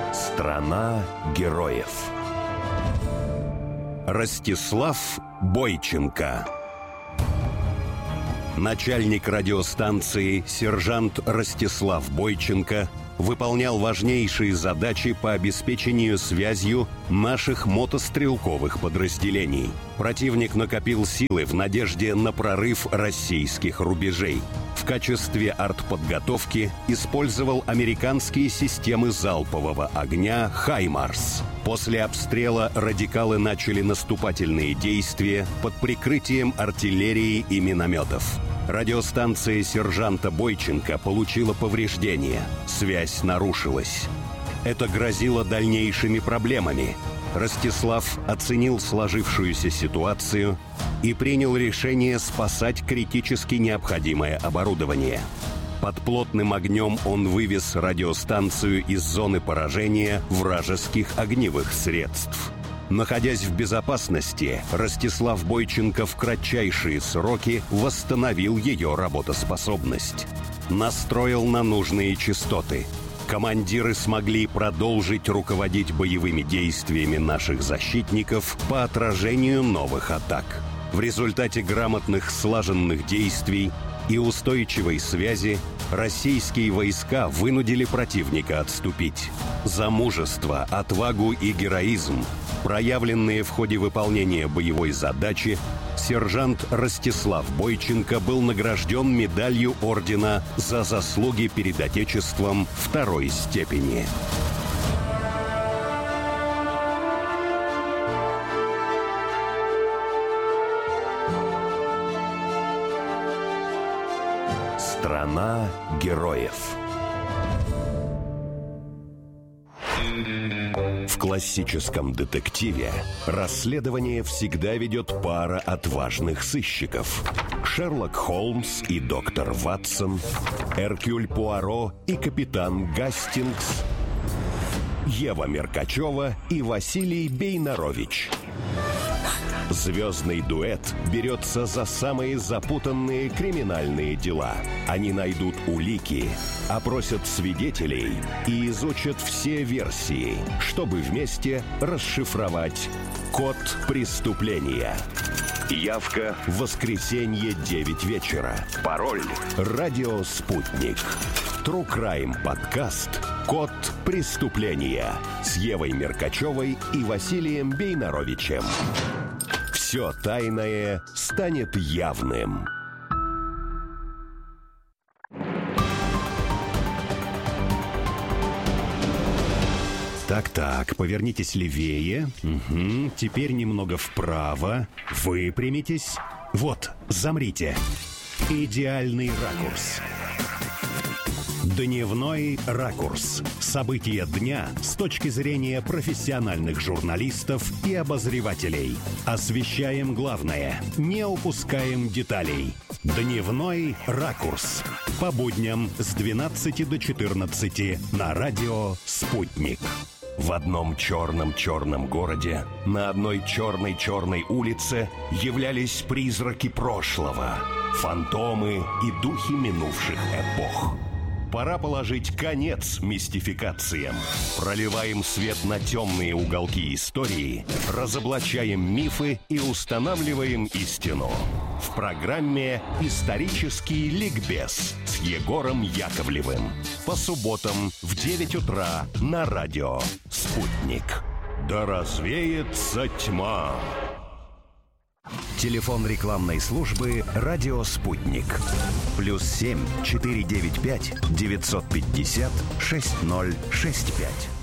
Страна героев. Ростислав Бойченко. Начальник радиостанции сержант Ростислав Бойченко выполнял важнейшие задачи по обеспечению связью наших мотострелковых подразделений. Противник накопил силы в надежде на прорыв российских рубежей. В качестве артподготовки использовал американские системы залпового огня «Хаймарс». После обстрела радикалы начали наступательные действия под прикрытием артиллерии и минометов. Радиостанция сержанта Бойченко получила повреждения. Связь нарушилась. Это грозило дальнейшими проблемами. Ростислав оценил сложившуюся ситуацию и принял решение спасать критически необходимое оборудование. Под плотным огнем он вывез радиостанцию из зоны поражения вражеских огневых средств. Находясь в безопасности, Ростислав Бойченко в кратчайшие сроки восстановил ее работоспособность. Настроил на нужные частоты. Командиры смогли продолжить руководить боевыми действиями наших защитников по отражению новых атак. В результате грамотных слаженных действий и устойчивой связи российские войска вынудили противника отступить. За мужество, отвагу и героизм, проявленные в ходе выполнения боевой задачи, сержант Ростислав Бойченко был награжден медалью ордена «За заслуги перед Отечеством» второй степени. Страна героев. В классическом детективе расследование всегда ведет пара отважных сыщиков. Шерлок Холмс и доктор Ватсон, Эркюль Пуаро и капитан Гастингс, Ева Меркачева и Василий Бейнарович. Звездный дуэт берется за самые запутанные криминальные дела. Они найдут улики, опросят свидетелей и изучат все версии, чтобы вместе расшифровать код преступления. Явка в воскресенье 9 вечера. Пароль «Радио Спутник». True Crime подкаст «Код преступления» с Евой Меркачевой и Василием Бейнаровичем. Все тайное станет явным. Так, повернитесь левее. Угу. Теперь немного вправо. Выпрямитесь. Вот, замрите. Идеальный ракурс. Дневной ракурс. События дня с точки зрения профессиональных журналистов и обозревателей. Освещаем главное, не упускаем деталей. Дневной ракурс. По будням с 12 до 14 на радио «Спутник». В одном черном городе, на одной черной улице являлись призраки прошлого, фантомы и духи минувших эпох. Пора положить конец мистификациям. Проливаем свет на темные уголки истории, разоблачаем мифы и устанавливаем истину. В программе «Исторический ликбез» с Егором Яковлевым. По субботам в 9 утра на радио «Спутник». Да развеется тьма. Телефон рекламной службы «Радио Спутник». +7 495 950 6065.